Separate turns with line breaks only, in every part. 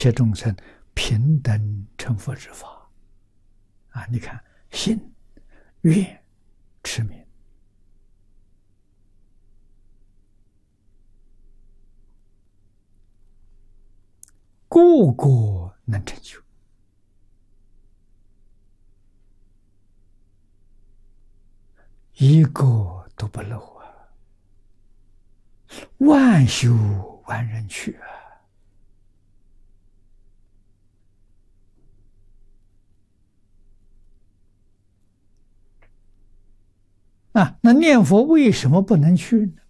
切众生平等成佛之法啊！你看，信、愿、持名，个个能成就，一个都不漏啊！万修万人去啊！那念佛为什么不能去呢？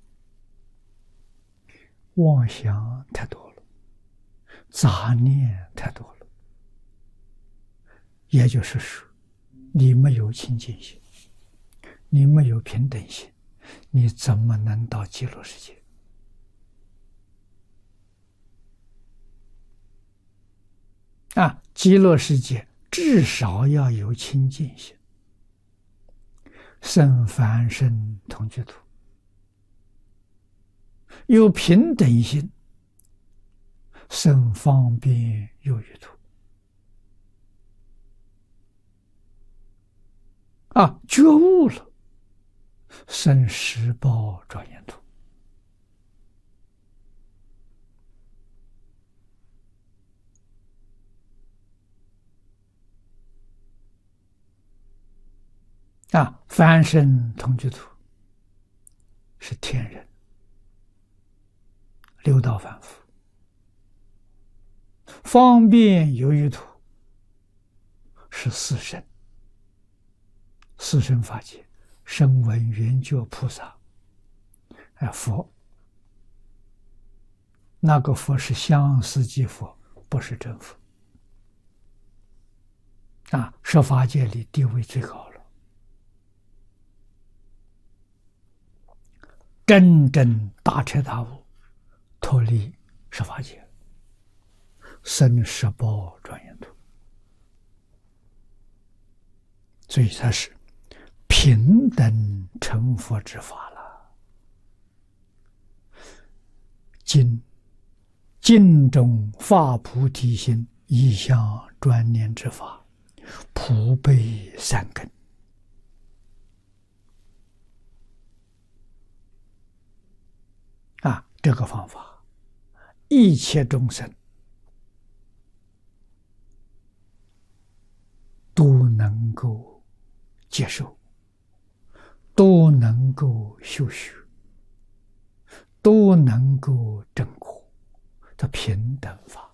妄想太多了，杂念太多了，也就是说，你没有清净心，你没有平等心，你怎么能到极乐世界？极乐世界至少要有清净心，生凡身同居土，有平等心，生方便有余土。觉悟了，生十报庄严土。凡身同居土是天人，六道凡夫，方便有余土是四圣，四圣法界，声闻缘觉菩萨，佛，那个佛是相似即佛，不是真佛。是法界里地位最高了。真正大彻大悟，脱离十法界，生十报庄严土，所以它是平等成佛之法了。经中发菩提心，一向专念之法，普被三根。这个方法，一切众生都能够接受，都能够修学，都能够证果的平等法。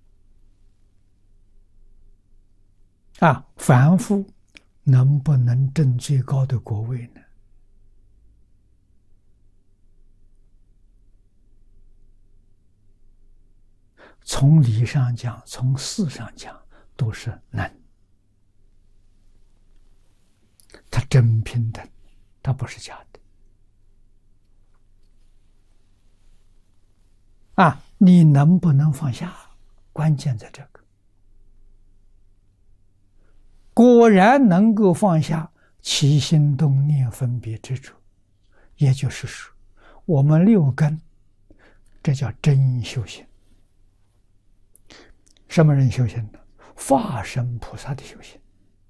凡夫能不能证最高的果位呢？从理上讲，从事上讲，都是能。它真平等，它不是假的。你能不能放下？关键在这个。果然能够放下起心动念分别执着，也就是说，我们六根，这叫真修行。什么人修行呢？法身菩萨的修行。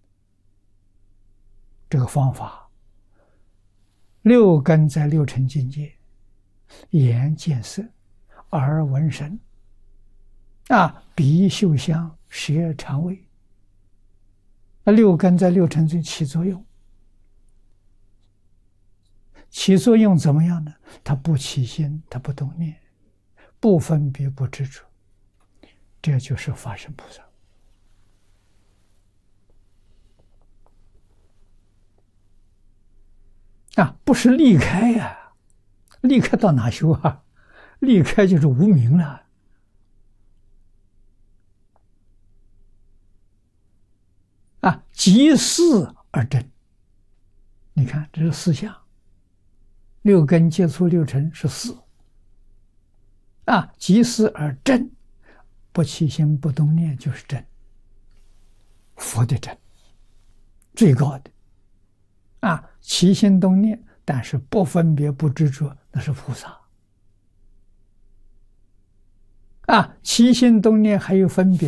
这个方法，六根在六尘境界，眼见色，耳闻声，鼻嗅香，舌尝味。六根在六尘中起作用，起作用怎么样呢？它不起心，它不动念，不分别，不执着。这就是法身菩萨。不是离开呀，离开到哪修啊？离开就是无明了。即事而真。你看，这是四相，六根接触六尘是四。即事而真。不起心不动念就是真，佛的真，最高的。起心动念，但是不分别不执着，那是菩萨。 啊，起心动念还有分别。